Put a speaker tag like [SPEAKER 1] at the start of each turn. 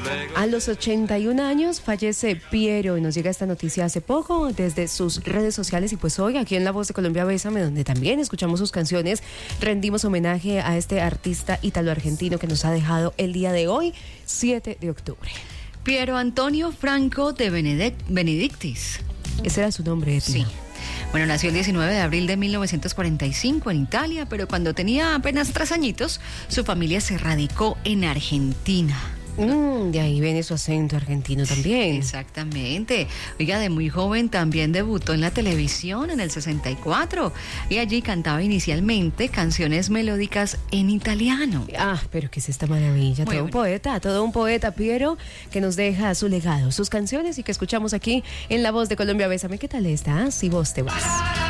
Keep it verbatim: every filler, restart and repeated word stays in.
[SPEAKER 1] A los ochenta y un años fallece Piero y nos llega esta noticia hace poco desde sus redes sociales y pues hoy aquí en La Voz de Colombia Bésame, donde también escuchamos sus canciones, rendimos homenaje a este artista ítalo-argentino que nos ha dejado el día de hoy, siete de octubre.
[SPEAKER 2] Piero Antonio Franco de Benedict, Benedictis.
[SPEAKER 1] Ese era su nombre,
[SPEAKER 2] Etnia. Sí. Bueno, nació el diecinueve de abril de mil novecientos cuarenta y cinco en Italia, pero cuando tenía apenas tres añitos, su familia se radicó en Argentina.
[SPEAKER 1] Mm, de ahí viene su acento argentino también.
[SPEAKER 2] Exactamente. Oiga, de muy joven también debutó en la televisión en el sesenta y cuatro y allí cantaba inicialmente canciones melódicas en italiano.
[SPEAKER 1] Ah, pero ¿qué es esta maravilla? Muy todo bueno. Un poeta, todo un poeta, Piero, que nos deja su legado, sus canciones y que escuchamos aquí en La Voz de Colombia Bésame. ¿Qué tal está? Si vos te vas.